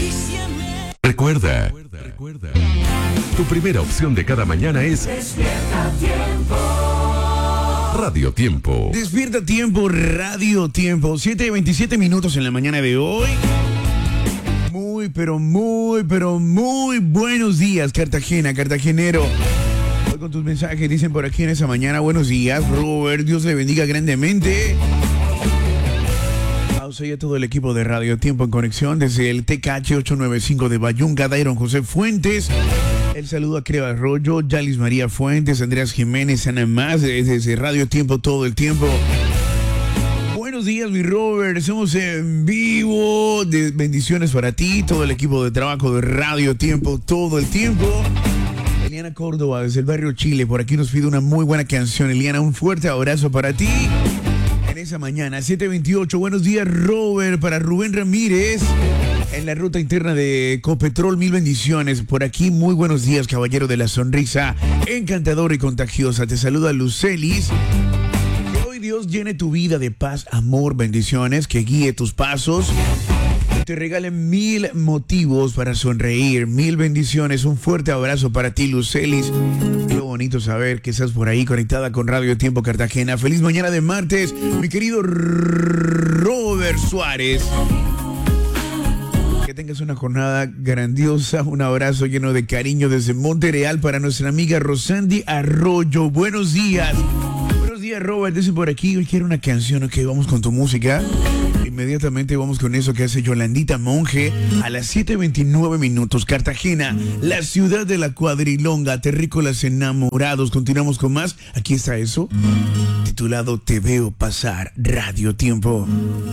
Recuerda, tu primera opción de cada mañana es Despierta Tiempo. Radio Tiempo. Despierta Tiempo, Radio Tiempo. 7:27 minutos en la mañana de hoy. Muy, pero muy buenos días, Cartagena, cartagenero. Voy con tus mensajes, dicen por aquí en esa mañana. Buenos días, Robert. Dios le bendiga grandemente. Y a todo el equipo de Radio Tiempo en conexión desde el TKH 895 de Bayunga, Dairon José Fuentes. El saludo a Creo Arroyo, Yalis María Fuentes, Andrés Jiménez, Ana Más, desde Radio Tiempo todo el tiempo. Buenos días, mi Robert. Estamos en vivo. Bendiciones para ti, todo el equipo de trabajo de Radio Tiempo todo el tiempo. Eliana Córdoba, desde el barrio Chile, por aquí nos pide una muy buena canción. Eliana, un fuerte abrazo para ti. En esa mañana, 7:28. Buenos días, Robert, para Rubén Ramírez en la ruta interna de Copetrol. Mil bendiciones. Por aquí, muy buenos días, caballero de la sonrisa encantadora y contagiosa. Te saluda Lucelis. Que hoy Dios llene tu vida de paz, amor, bendiciones, que guíe tus pasos, que te regale 1000 motivos para sonreír. Mil bendiciones. Un fuerte abrazo para ti, Lucelis. Qué bonito saber que estás por ahí conectada con Radio Tiempo Cartagena. Feliz mañana de martes, mi querido Robert Suárez. Que tengas una jornada grandiosa. Un abrazo lleno de cariño desde Monterreal para nuestra amiga Rosandi Arroyo. Buenos días. Buenos días, Robert. Dicen por aquí, hoy quiero una canción. Ok, vamos con tu música. Inmediatamente vamos con eso que hace Yolandita Monge a las 7:29 minutos. Cartagena, la ciudad de la cuadrilonga, terrícolas enamorados. Continuamos con más. Aquí está eso, titulado Te veo pasar, Radio Tiempo.